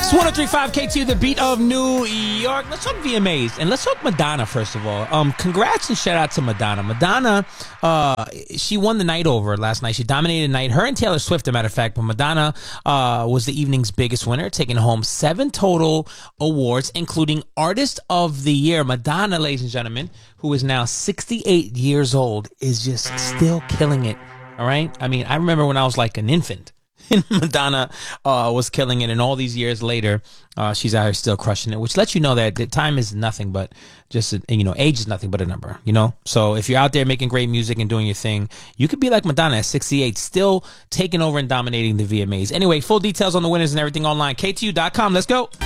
It's 103.5 KTU, the beat of New York. Let's talk VMAs, and let's talk Madonna first of all. Congrats and shout out to Madonna. Madonna, she won the night over last night. She dominated the night. Her and Taylor Swift, as a matter of fact, but Madonna was the evening's biggest winner, taking home 7 total awards, including Artist of the Year. Madonna, ladies and gentlemen, who is now 68 years old, is just still killing it. All right. I mean, I remember when I was like an infant. Madonna was killing it, and all these years later, she's out here still crushing it, which lets you know that time is nothing but just, age is nothing but a number, So if you're out there making great music and doing your thing, you could be like Madonna at 68, still taking over and dominating the VMAs. Anyway, full details on the winners and everything online, KTU.com. Let's go.